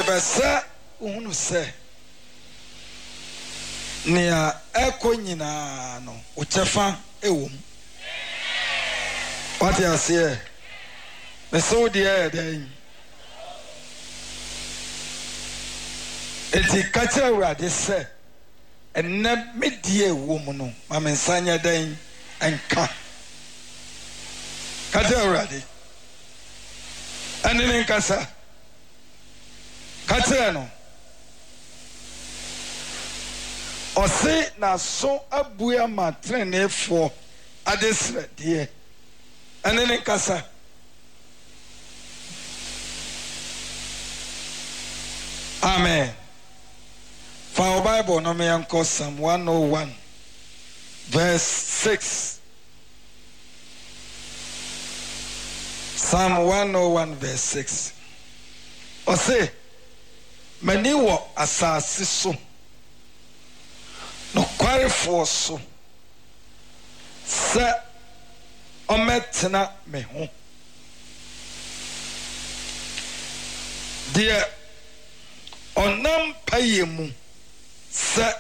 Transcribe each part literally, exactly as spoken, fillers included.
mebesa uhunu se nia eko nyina no uchefa ewom what you say me so dia den eti kacha awurade se enne medie ewom no ma me nsanya den enka kacha awurade anene nkasa kacha no ose na so abua matrenefo adesre die anene nkasa amen. For our Bible no me anko Psalm one oh one verse six. Psalm one oh one verse six. Ose mani wo asase so no kwarefo so se ometna me ho dia onam payemu se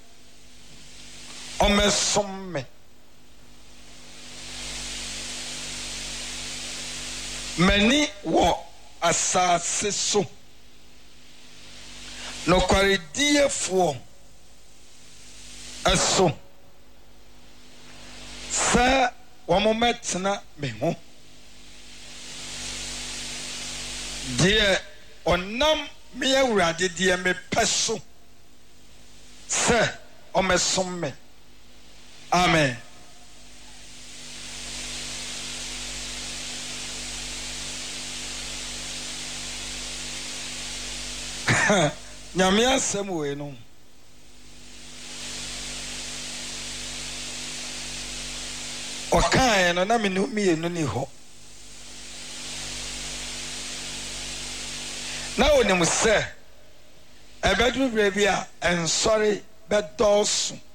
omesom me mani wo asase so no kwaredie aso sa wamometna me ho die onam me awurade die me peso se omesom me amen. Nyame asem we no okae no na me no me no ni ho na onim se ebedu bra bi a ensori bedosu